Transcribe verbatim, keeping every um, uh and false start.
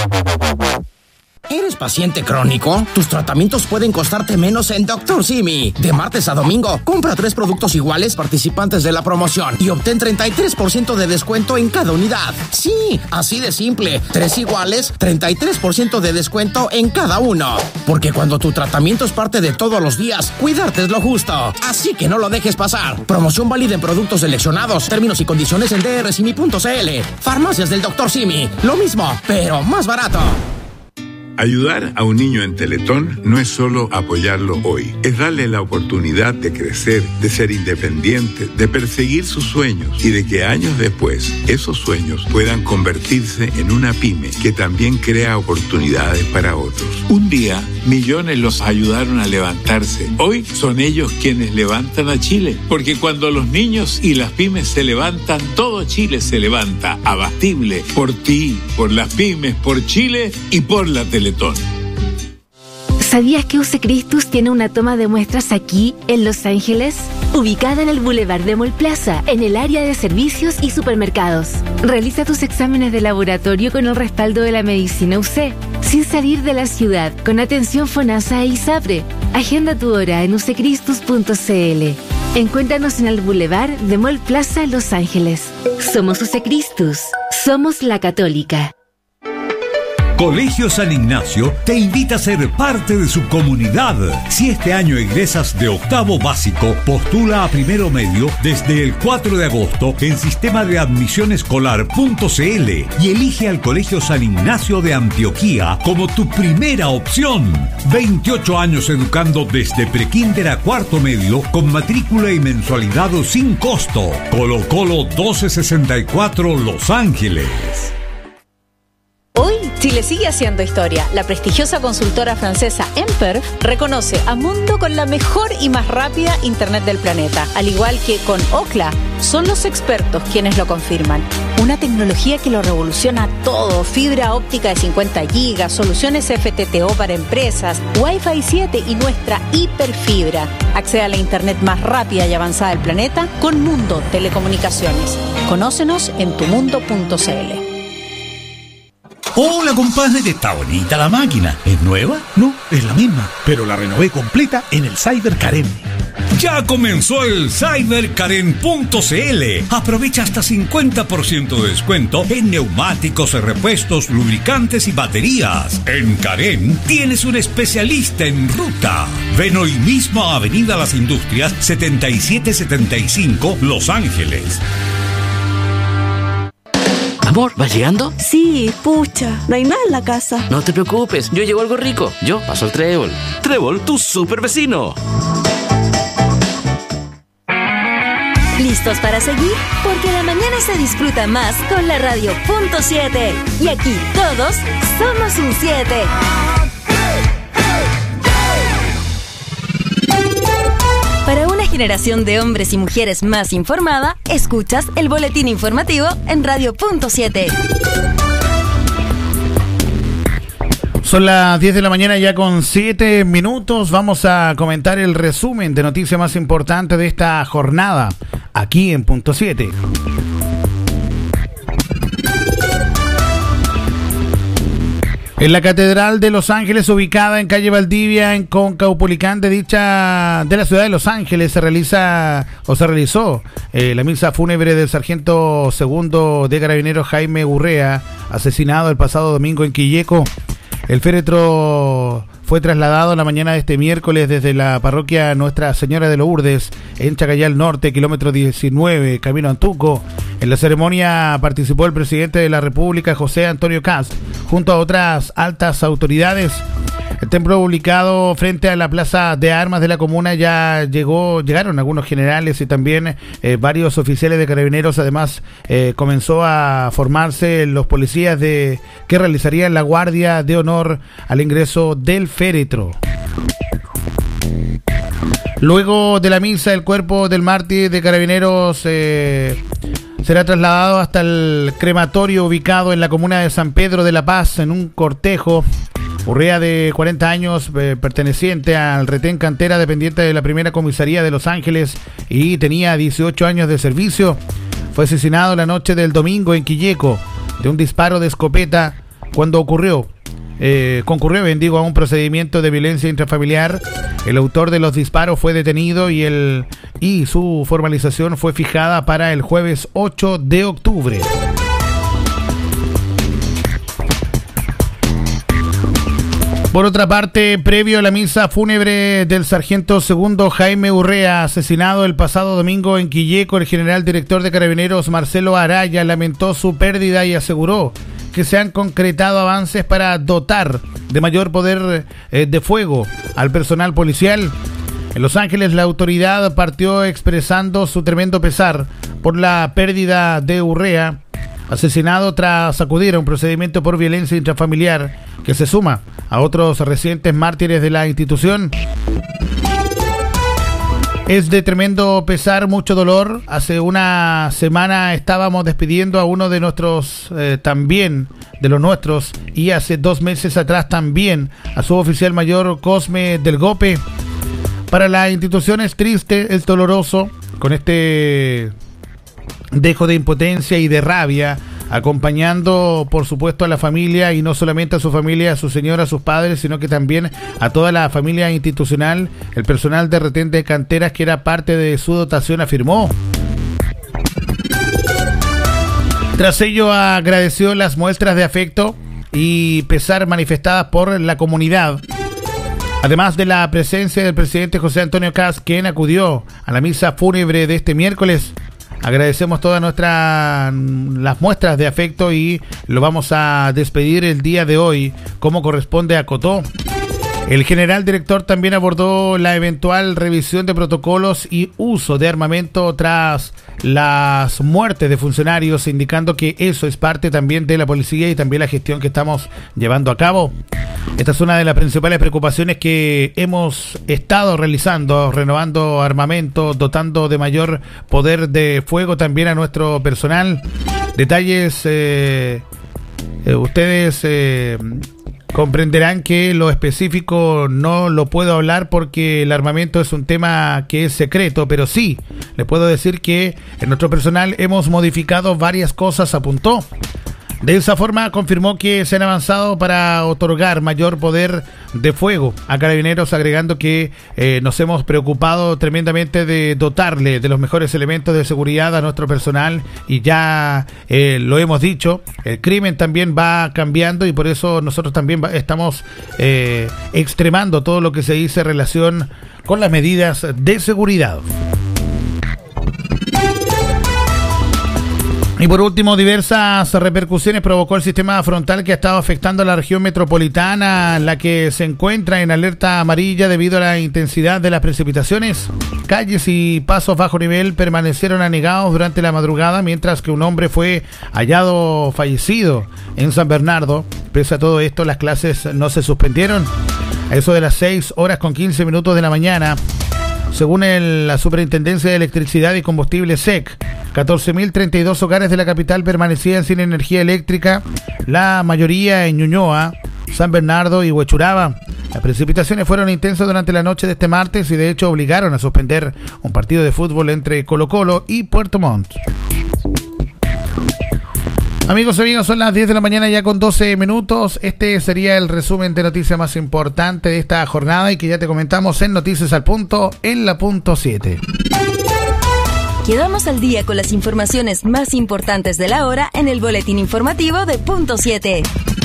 ¿Eres paciente crónico? Tus tratamientos pueden costarte menos en doctor Simi. De martes a domingo, compra tres productos iguales participantes de la promoción y obtén treinta y tres por ciento de descuento en cada unidad. Sí, así de simple. Tres iguales, treinta y tres por ciento de descuento en cada uno. Porque cuando tu tratamiento es parte de todos los días, cuidarte es lo justo. Así que no lo dejes pasar. Promoción válida en productos seleccionados. Términos y condiciones en d r simi punto c l. Farmacias del doctor Simi. Lo mismo, pero más barato. Ayudar a un niño en Teletón no es solo apoyarlo hoy, es darle la oportunidad de crecer, de ser independiente, de perseguir sus sueños y de que años después esos sueños puedan convertirse en una pyme que también crea oportunidades para otros. Un día, millones los ayudaron a levantarse. Hoy son ellos quienes levantan a Chile, porque cuando los niños y las pymes se levantan, todo Chile se levanta. Abatible por ti, por las pymes, por Chile y por la Teletón. ¿Sabías que U C Christus tiene una toma de muestras aquí, en Los Ángeles? Ubicada en el Boulevard de Mall Plaza, en el área de servicios y supermercados. Realiza tus exámenes de laboratorio con el respaldo de la medicina U C, sin salir de la ciudad, con atención FONASA e ISAPRE. Agenda tu hora en u c christus punto c l. Encuéntranos en el Boulevard de Mall Plaza, Los Ángeles. Somos U C Christus. Somos la Católica. Colegio San Ignacio te invita a ser parte de su comunidad. Si este año egresas de octavo básico, postula a primero medio desde el cuatro de agosto en sistema de admisión escolar punto c l y elige al Colegio San Ignacio de Antioquía como tu primera opción. veintiocho años educando desde prekinder a cuarto medio con matrícula y mensualidad sin costo. Colo Colo doce sesenta y cuatro Los Ángeles. Hoy, Chile sigue haciendo historia. La prestigiosa consultora francesa Emper reconoce a Mundo con la mejor y más rápida internet del planeta. Al igual que con Ookla, son los expertos quienes lo confirman. Una tecnología que lo revoluciona todo. Fibra óptica de cincuenta gigas, soluciones F T T O para empresas, Wi-Fi siete y nuestra hiperfibra. Accede a la internet más rápida y avanzada del planeta con Mundo Telecomunicaciones. Conócenos en tu mundo punto c l. Hola, compadre, que está bonita la máquina. ¿Es nueva? No, es la misma, pero la renové completa en el Cyber Karen. Ya comenzó el cyber karen punto c l. Aprovecha hasta cincuenta por ciento de descuento en neumáticos, repuestos, lubricantes y baterías. En Karen tienes un especialista en ruta. Ven hoy mismo a Avenida Las Industrias setenta y siete setenta y cinco, Los Ángeles. Amor, ¿vas llegando? Sí, pucha, no hay nada en la casa. No te preocupes, yo llevo algo rico. Yo paso el Trébol. Trébol, tu super vecino. ¿Listos para seguir? Porque la mañana se disfruta más con la radio punto siete. Y aquí todos somos un siete. Para una generación de hombres y mujeres más informada, escuchas el boletín informativo en radio punto siete. Son las diez de la mañana ya con siete minutos. Vamos a comentar el resumen de noticias más importantes de esta jornada aquí en Punto siete. En la Catedral de Los Ángeles, ubicada en calle Valdivia, en Concaupolicán, de dicha de la ciudad de Los Ángeles, se realiza o se realizó eh, la misa fúnebre del sargento segundo de Carabineros Jaime Gurrea, asesinado el pasado domingo en Quilleco. El féretro fue trasladado la mañana de este miércoles desde la parroquia Nuestra Señora de Lourdes, en Chacayal Norte, kilómetro diecinueve, camino a Antuco. En la ceremonia participó el presidente de la República, José Antonio Kast, junto a otras altas autoridades. El templo ubicado frente a la plaza de armas de la comuna ya llegó, llegaron algunos generales y también eh, varios oficiales de carabineros. Además, eh, comenzó a formarse los policías de que realizarían la guardia de honor al ingreso del féretro. Luego de la misa, el cuerpo del mártir de carabineros eh, será trasladado hasta el crematorio ubicado en la comuna de San Pedro de la Paz en un cortejo. Urrea, de cuarenta años, eh, perteneciente al retén Cantera, dependiente de la primera comisaría de Los Ángeles y tenía dieciocho años de servicio, fue asesinado la noche del domingo en Quilleco de un disparo de escopeta cuando ocurrió, eh, concurrió, bien digo, a un procedimiento de violencia intrafamiliar. El autor de los disparos fue detenido y, el, y su formalización fue fijada para el jueves ocho de octubre. Por otra parte, previo a la misa fúnebre del sargento segundo Jaime Urrea, asesinado el pasado domingo en Quilleco, el general director de Carabineros Marcelo Araya lamentó su pérdida y aseguró que se han concretado avances para dotar de mayor poder eh, de fuego al personal policial. En Los Ángeles, la autoridad partió expresando su tremendo pesar por la pérdida de Urrea, asesinado tras acudir a un procedimiento por violencia intrafamiliar que se suma a otros recientes mártires de la institución. Es de tremendo pesar, mucho dolor. Hace una semana estábamos despidiendo a uno de nuestros, eh, también de los nuestros, y hace dos meses atrás también a su oficial mayor Cosme del Gope. Para la institución es triste, es doloroso, con este dejo de impotencia y de rabia, acompañando por supuesto a la familia, y no solamente a su familia, a su señora, a sus padres, sino que también a toda la familia institucional. El personal de retén de canteras, que era parte de su dotación, afirmó. Tras ello, agradeció las muestras de afecto y pesar manifestadas por la comunidad, además de la presencia del presidente José Antonio Kast, quien acudió a la misa fúnebre de este miércoles. Agradecemos todas nuestras las muestras de afecto y lo vamos a despedir el día de hoy como corresponde, acotó. El general director también abordó la eventual revisión de protocolos y uso de armamento tras las muertes de funcionarios, indicando que eso es parte también de la policía y también la gestión que estamos llevando a cabo. Esta es una de las principales preocupaciones que hemos estado realizando, renovando armamento, dotando de mayor poder de fuego también a nuestro personal. Detalles, eh, eh, ustedes eh, comprenderán que lo específico no lo puedo hablar porque el armamento es un tema que es secreto, pero sí les puedo decir que en nuestro personal hemos modificado varias cosas, apuntó. De esa forma confirmó que se han avanzado para otorgar mayor poder de fuego a Carabineros, agregando que eh, nos hemos preocupado tremendamente de dotarle de los mejores elementos de seguridad a nuestro personal, y ya eh, lo hemos dicho, el crimen también va cambiando y por eso nosotros también va, estamos eh, extremando todo lo que se dice en relación con las medidas de seguridad. Y por último, diversas repercusiones provocó el sistema frontal que ha estado afectando a la región metropolitana, la que se encuentra en alerta amarilla debido a la intensidad de las precipitaciones. Calles y pasos bajo nivel permanecieron anegados durante la madrugada, mientras que un hombre fue hallado fallecido en San Bernardo. Pese a todo esto, las clases no se suspendieron. A eso de las seis horas con quince minutos de la mañana, según el, la Superintendencia de Electricidad y Combustible S E C, catorce mil treinta y dos hogares de la capital permanecían sin energía eléctrica, la mayoría en Ñuñoa, San Bernardo y Huechuraba. Las precipitaciones fueron intensas durante la noche de este martes y de hecho obligaron a suspender un partido de fútbol entre Colo Colo y Puerto Montt. Amigos y amigas, son las diez de la mañana ya con doce minutos. Este sería el resumen de noticias más importante de esta jornada y que ya te comentamos en Noticias al Punto, en la punto siete. Quedamos al día con las informaciones más importantes de la hora en el boletín informativo de Punto siete.